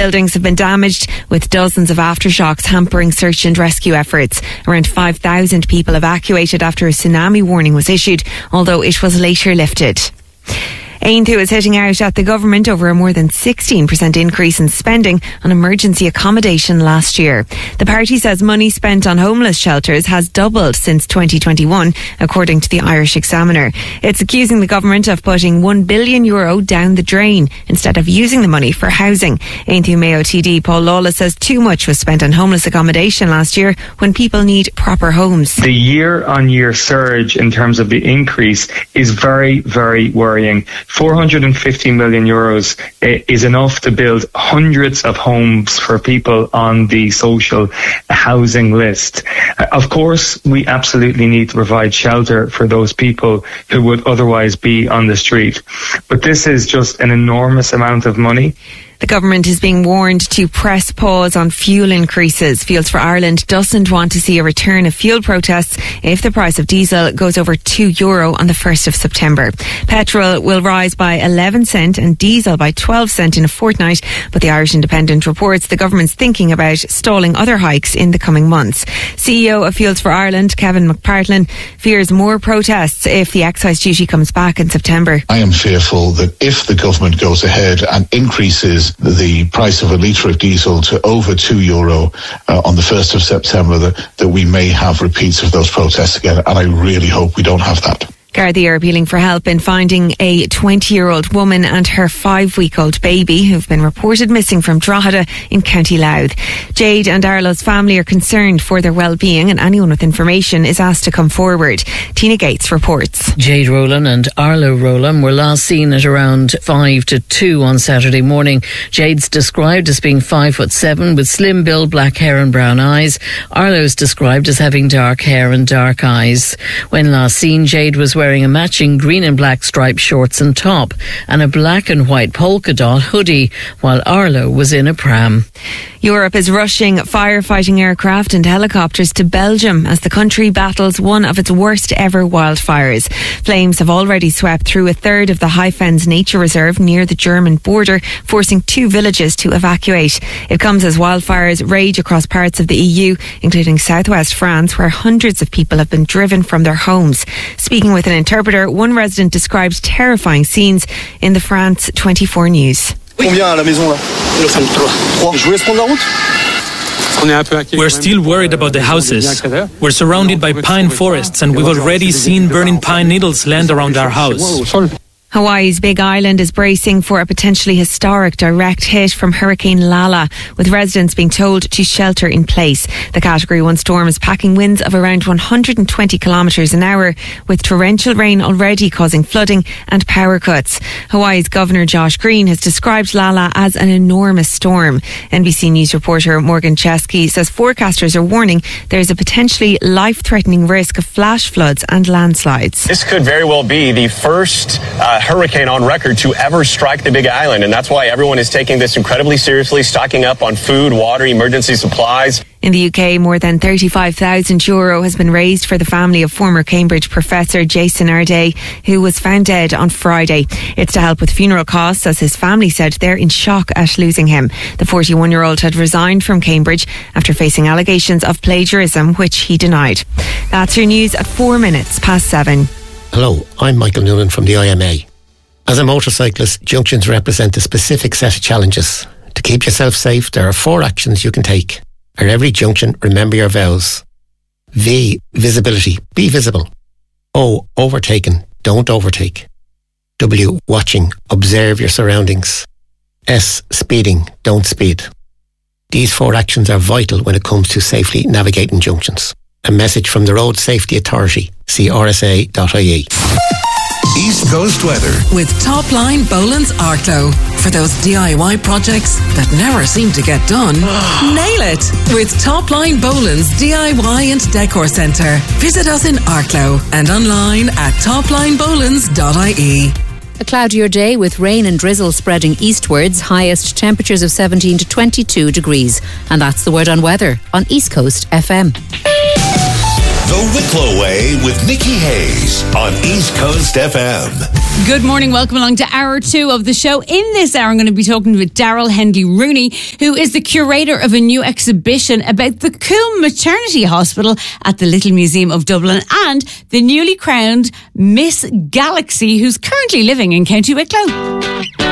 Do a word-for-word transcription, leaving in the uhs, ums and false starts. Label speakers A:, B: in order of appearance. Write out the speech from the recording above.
A: Buildings have been damaged, with dozens of aftershocks hampering search and rescue efforts. Around five thousand people evacuated after a tsunami warning was issued, although it was later lifted. Aontú is hitting out at the government over a more than sixteen percent increase in spending on emergency accommodation last year. The party says money spent on homeless shelters has doubled since twenty twenty-one, according to the Irish Examiner. It's accusing the government of putting one billion euro down the drain instead of using the money for housing. Aontú Mayo T D Paul Lawless says too much was spent on homeless accommodation last year when people need proper homes.
B: The year-on-year surge in terms of the increase is very, very worrying. four hundred fifty million euros is enough to build hundreds of homes for people on the social housing list. Of course, we absolutely need to provide shelter for those people who would otherwise be on the street. But this is just an enormous amount of money.
A: The government is being warned to press pause on fuel increases. Fuels for Ireland doesn't want to see a return of fuel protests if the price of diesel goes over two euro on the first of September. Petrol will rise by eleven cent and diesel by twelve cent in a fortnight, but the Irish Independent reports the government's thinking about stalling other hikes in the coming months. C E O of Fuels for Ireland, Kevin McPartlin, fears more protests if the excise duty comes back in September.
C: I am fearful that if the government goes ahead and increases the price of a litre of diesel to over two euro uh, on the first of September, that, that we may have repeats of those protests again, and I really hope we don't have that.
A: Gardaí are appealing for help in finding a twenty-year-old woman and her five-week-old baby who've been reported missing from Drogheda in County Louth. Jade and Arlo's family are concerned for their well-being, and anyone with information is asked to come forward. Tina Gates reports.
D: Jade Rowland and Arlo Rowland were last seen at around five to two on Saturday morning. Jade's described as being five foot seven with slim build, black hair and brown eyes. Arlo's described as having dark hair and dark eyes. When last seen, Jade was wearing wearing a matching green and black striped shorts and top and a black and white polka dot hoodie, while Arlo was in a pram.
A: Europe is rushing firefighting aircraft and helicopters to Belgium as the country battles one of its worst ever wildfires. Flames have already swept through a third of the High Fens Nature Reserve near the German border, forcing two villages to evacuate. It comes as wildfires rage across parts of the E U, including southwest France, where hundreds of people have been driven from their homes. Speaking with an interpreter, one resident described terrifying scenes in the France twenty-four News.
E: We're still worried about the houses. We're surrounded by pine forests and we've already seen burning pine needles land around our house.
A: Hawaii's Big Island is bracing for a potentially historic direct hit from Hurricane Lala, with residents being told to shelter in place. The Category one storm is packing winds of around one hundred twenty kilometres an hour, with torrential rain already causing flooding and power cuts. Hawaii's Governor Josh Green has described Lala as an enormous storm. N B C News reporter Morgan Chesky says forecasters are warning there is a potentially life-threatening risk of flash floods and landslides.
F: This could very well be the first uh, hurricane on record to ever strike the Big Island, and that's why everyone is taking this incredibly seriously, stocking up on food, water, emergency supplies.
A: In the U K, more than thirty-five thousand euro has been raised for the family of former Cambridge professor Jason Arday, who was found dead on Friday. It's to help with funeral costs, as his family said they're in shock at losing him. The forty-one-year-old had resigned from Cambridge after facing allegations of plagiarism, which he denied. That's your news at four minutes past seven.
G: Hello, I'm Michael Noonan from the I M A. As a motorcyclist, junctions represent a specific set of challenges. To keep yourself safe, there are four actions you can take. At every junction, remember your vows. V, visibility, be visible. O, overtaken, don't overtake. W, watching, observe your surroundings. S, speeding, don't speed. These four actions are vital when it comes to safely navigating junctions. A message from the Road Safety Authority, see r s a dot i e.
H: East Coast weather
I: with Top Line Boland's Arklow. For those D I Y projects that never seem to get done, nail it with Top Line Boland's D I Y and Decor Centre. Visit us in Arklow and online at top line bolands dot i e.
J: A cloudier day with rain and drizzle spreading eastwards, highest temperatures of seventeen to twenty-two degrees. And that's the word on weather on East Coast F M.
H: The Wicklow Way with Nikki Hayes on East Coast F M.
K: Good morning. Welcome along to hour two of the show. In this hour, I'm going to be talking with Daryl Hendley Rooney, who is the curator of a new exhibition about the Coombe Maternity Hospital at the Little Museum of Dublin and the newly crowned Miss Galaxy, who's currently living in County Wicklow.